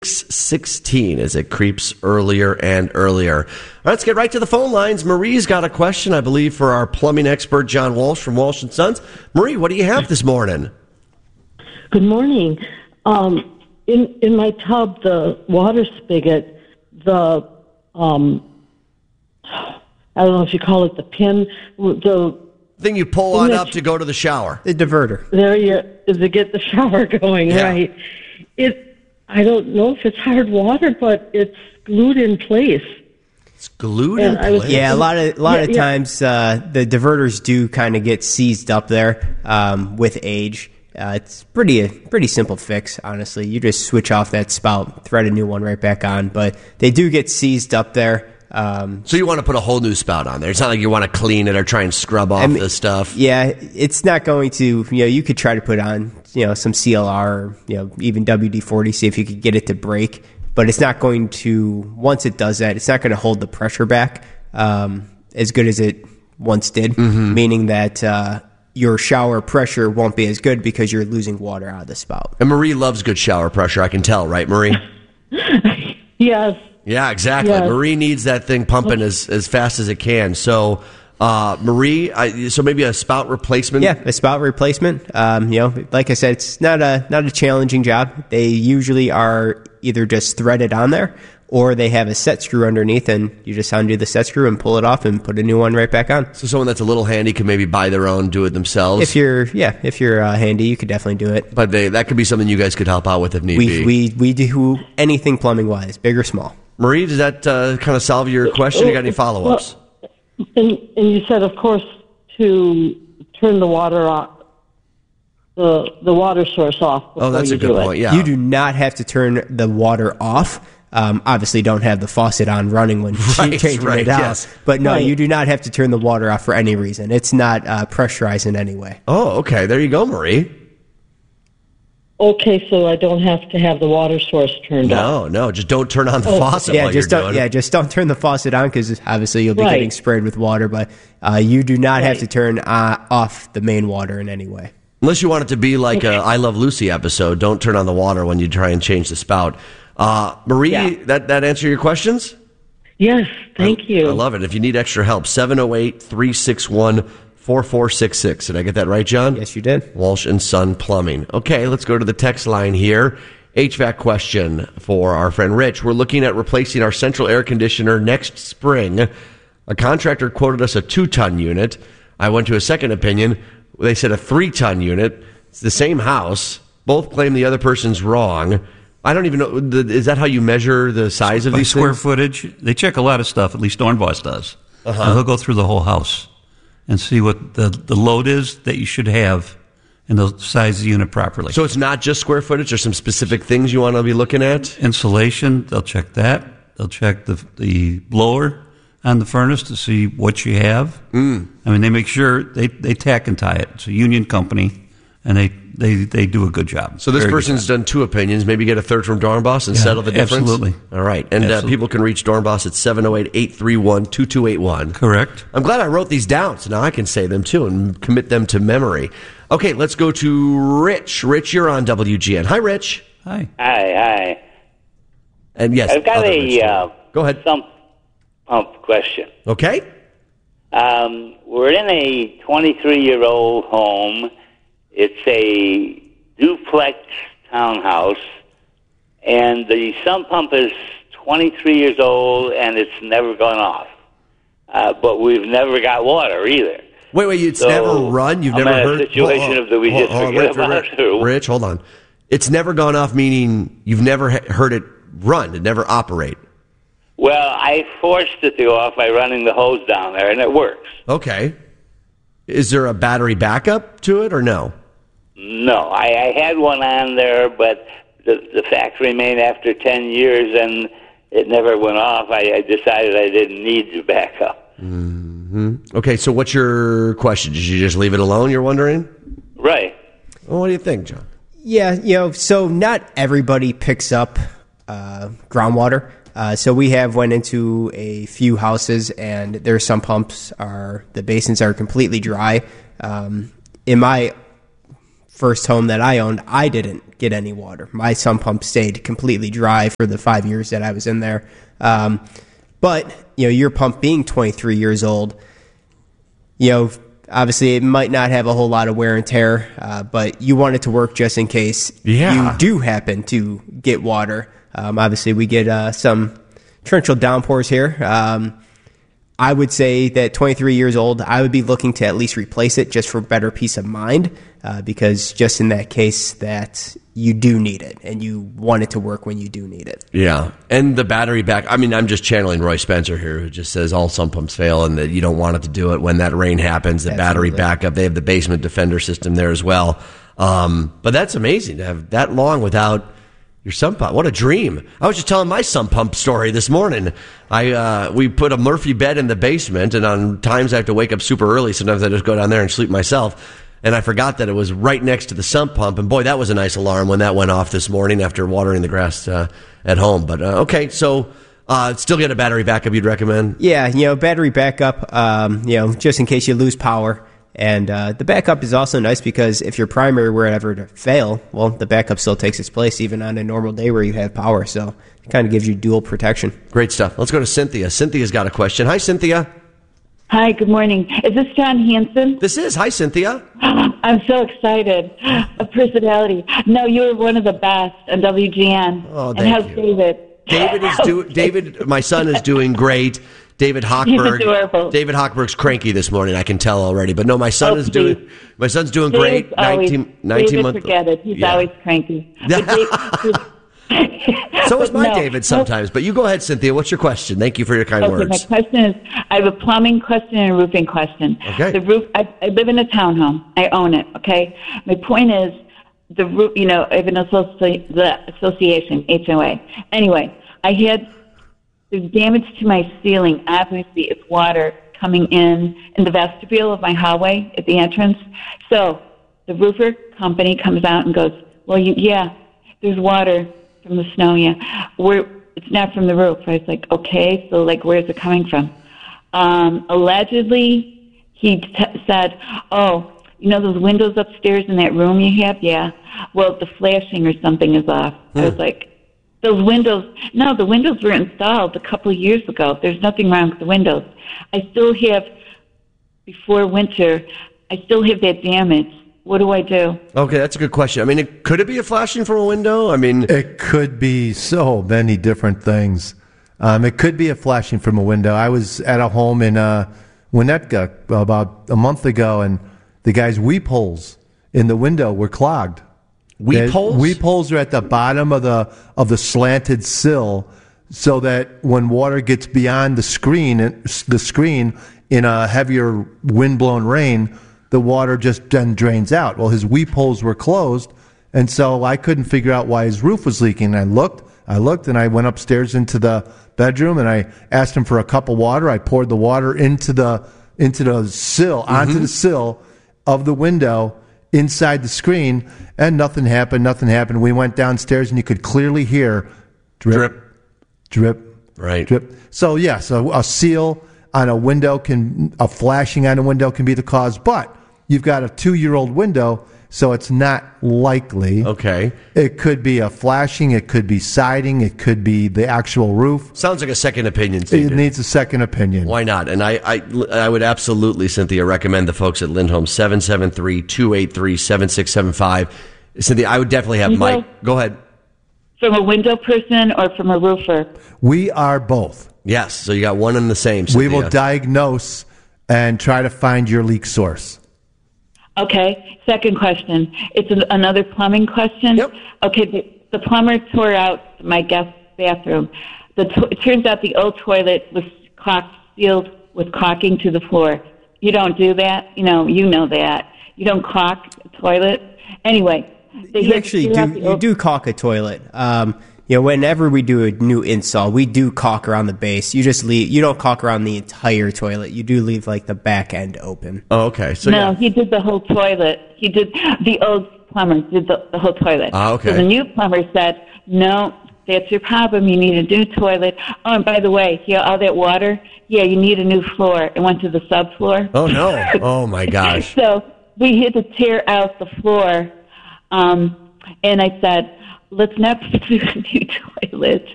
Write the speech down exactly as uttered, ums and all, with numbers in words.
six sixteen as it creeps earlier and earlier. Let's get right to the phone lines. Marie's got a question, I believe, for our plumbing expert, John Walsh from Walsh and Sons. Marie, what do you have this morning? Good morning. Um, in in my tub, the water spigot, the um, I don't know if you call it the pin, the thing you pull on up to go to the shower. The diverter. There you is to get the shower going, Yeah. right? It. I don't know if it's hard water, but it's glued in place. It's glued And in I was- place. Yeah, a lot of a lot Yeah, of yeah. times uh, the diverters do kind of get seized up there um, with age. Uh, it's pretty a pretty simple fix, honestly. You just switch off that spout, thread a new one right back on. But they do get seized up there. Um, So you want to put a whole new spout on there. It's not like you want to clean it or try and scrub off I mean, the stuff. Yeah, it's not going to, you know, you could try to put on, you know, some C L R or, you know, even W D forty, see if you could get it to break. But it's not going to, once it does that, it's not going to hold the pressure back um, as good as it once did, Mm-hmm. meaning that uh, your shower pressure won't be as good because you're losing water out of the spout. And Marie loves good shower pressure, I can tell, right, Marie? Yes. Yeah, exactly. Yes. Marie needs that thing pumping as, as fast as it can. So, uh, Marie, I, so maybe a spout replacement? Yeah, a spout replacement. Um, you know, like I said, it's not a not a challenging job. They usually are either just threaded on there or they have a set screw underneath, and you just undo the set screw and pull it off and put a new one right back on. So someone that's a little handy can maybe buy their own, do it themselves. If you're, yeah, if you're uh, handy, you could definitely do it. but they, that could be something you guys could help out with if need We be. we we do anything plumbing wise, big or small. Marie, does that uh, kind of solve your question? You got any follow-ups? And, and you said, of course, to turn the water off, the the water source off. Oh, that's before a you good do it. point. Yeah. You do not have to turn the water off. Um, obviously, don't have the faucet on running when Right, changing right, it out. yes. But no, Right. you do not have to turn the water off for any reason. It's not uh, pressurized in any way. Oh, okay. There you go, Marie. Okay, so I don't have to have the water source turned off. No, no, just don't turn on the Oh, faucet yeah, while just you're don't. doing Yeah, it. just don't turn the faucet on because obviously you'll be Right. getting sprayed with water. But uh, you do not have Right. to turn uh, off the main water in any way. Unless you want it to be like a I Love Lucy episode, don't turn on the water when you try and change the spout. Uh, Marie, Yeah. that, that answer your questions? Yes, thank you. I love it. If you need extra help, seven oh eight, three six one, four four six six. Did I get that right, John? Yes, you did. Walsh and Son Plumbing. Okay, let's go to the text line here. H V A C question for our friend Rich. We're looking at replacing our central air conditioner next spring. A contractor quoted us a two-ton unit. I went to a second opinion. They said a three-ton unit. It's the same house. Both claim the other person's wrong. I don't even know. Is that how you measure the size of By these square things? footage, they check a lot of stuff. At least Dornbos does. Uh-huh. And they'll go through the whole house and see what the, the load is that you should have and they'll size the unit properly. So it's not just square footage. There's some specific things you want to be looking at? Insulation, they'll check that. They'll check the the blower on the furnace to see what you have. Mm. I mean, they make sure they, they tack and tie it. It's a union company, and they, they, they do a good job. So this Very good person's job. done two opinions. Maybe get a third from Dornbos and Yeah, settle the difference? absolutely. All right. And uh, Absolutely. people can reach Dornbos at seven oh eight, eight three one, two two eight one. Correct. I'm glad I wrote these down, so now I can say them too and commit them to memory. Okay, let's go to Rich. Rich, you're on W G N. Hi, Rich. Hi. Hi, hi. And yes, I've got other Rich. a uh, Go ahead. sump pump question. Okay. Um, we're in a twenty-three-year-old home. It's a duplex townhouse, and the sump pump is twenty-three years old, and it's never gone off. Uh, but we've never got water either. Wait, wait, it's So, never run? You've I'm never in a heard? situation Hold on, of that we hold just on, forget Rich, about Rich, it. Rich, hold on. It's never gone off, meaning you've never he- heard it run, it never operate. Well, I forced it to go off by running the hose down there, and it works. Okay. Is there a battery backup to it or no? No, I, I had one on there, but the, the fact remained after ten years, and it never went off. I, I decided I didn't need the backup. Mm-hmm. Okay, so what's your question? Did you just leave it alone, you're wondering? Right. Well, what do you think, John? Yeah, you know, so not everybody picks up uh, groundwater. Uh, so we have went into a few houses, and their sump pumps are the basins are completely dry. Um, in my first home that I owned, I didn't get any water. My sump pump stayed completely dry for the five years that I was in there. Um, but, you know, your pump being twenty-three years old, you know, obviously it might not have a whole lot of wear and tear, uh, but you want it to work just in case Yeah. you do happen to get water. Um, obviously, we get uh, some torrential downpours here. Um, I would say that twenty-three years old, I would be looking to at least replace it just for better peace of mind, uh, because just in that case that you do need it and you want it to work when you do need it. Yeah, and the battery back. I mean, I'm just channeling Roy Spencer here, who just says all sump pumps fail and that you don't want it to do it when that rain happens. The Absolutely. battery backup. They have the basement defender system there as well. Um, but that's amazing to have that long without your sump pump. What a dream! I was just telling my sump pump story this morning. I uh, we put a Murphy bed in the basement, and on times I have to wake up super early. Sometimes I just go down there and sleep myself. And I forgot that it was right next to the sump pump. And boy, that was a nice alarm when that went off this morning after watering the grass uh, at home. But uh, okay, so uh, still get a battery backup you'd recommend? Yeah, you know, battery backup, um, you know, just in case you lose power. And uh, the backup is also nice because if your primary were ever to fail, well, the backup still takes its place even on a normal day where you have power. So it kind of gives you dual protection. Great stuff. Let's go to Cynthia. Cynthia's got a question. Hi, Cynthia. Hi, good morning. Is this John Hanson? This is. Hi, Cynthia. I'm so excited. A personality. No, you were one of the best on W G N. Oh, and thank how's you. David? David is do- David, my son is doing great. David Hochberg. adorable. David Hochberg's cranky this morning. I can tell already. But no, my son Oh, is doing. please. My son's doing David's great. always, nineteen, nineteen David, month. forget it. He's Yeah. always cranky. But Dave- So is my No. David sometimes. But you go ahead, Cynthia. What's your question? Thank you for your kind Okay, words. my question is, I have a plumbing question and a roofing question. Okay. The roof, I, I live in a townhome. I own it, okay? My point is, the roof, you know, I have an associ- the association, H O A. Anyway, I had the damage to my ceiling. Obviously, it's water coming in in the vestibule of my hallway at the entrance. So the roofer company comes out and goes, well, you, yeah, there's water from the snow, yeah. We're, it's not from the roof. I was like, okay, so like, where's it coming from? Um, allegedly, he t- said, oh, you know those windows upstairs in that room you have? Yeah. Well, the flashing or something is off. I was like, those windows, no, the windows were installed a couple of years ago. There's nothing wrong with the windows. I still have, before winter, I still have that damage. What do I do? Okay, that's a good question. I mean, it, could it be a flashing from a window? I mean, It could be so many different things. Um, it could be a flashing from a window. I was at a home in uh, Winnetka about a month ago, and the guy's weep holes in the window were clogged. weep The holes? Weep holes are at the bottom of the of the slanted sill, so that when water gets beyond the screen, the screen in a heavier wind-blown rain, the water just then drains out. Well, his weep holes were closed, and so I couldn't figure out why his roof was leaking. I looked, I looked, and I went upstairs into the bedroom, and I asked him for a cup of water. I poured the water into the into the sill, onto the sill of the window inside the screen, and nothing happened. Nothing happened. We went downstairs, and you could clearly hear drip, Drip. drip, Right. drip. So yes, a, a seal on a window can, a flashing on a window can be the cause, but you've got a two-year-old window, so it's not likely. Okay. It could be a flashing, it could be siding, it could be the actual roof. Sounds like a second opinion, It Cynthia. needs a second opinion. Why not? And I, I, I would absolutely, Cynthia, recommend the folks at Lindholm, seven seven three, two eight three, seven six seven five. Cynthia, I would definitely have You know- Mike. Go ahead. From a window person or from a roofer? We are both. Yes, so you got one and the same, We Cynthia. will diagnose and try to find your leak source. Okay. Second question. It's an, another plumbing question. Yep. Okay. The, the plumber tore out my guest bathroom. The to- it turns out the old toilet was caulk sealed with caulking to the floor. You don't do that. You know. You know that. You don't caulk a toilet. Anyway, they You had to actually clear do. out the You old- do caulk a toilet. Um, you know, whenever we do a new install, we do caulk around the base. You just leave. You don't caulk around the entire toilet. You do leave like the back end open. Oh, okay. So no, yeah. he did the whole toilet. He did the old plumber did the, the whole toilet. Ah, okay. So the new plumber said, "No, that's your problem. You need a new toilet." Oh, and by the way, yeah, all that water. Yeah, you need a new floor. It went to the subfloor. Oh no. Oh my gosh. So we had to tear out the floor Um, and I said, let's not do a new toilet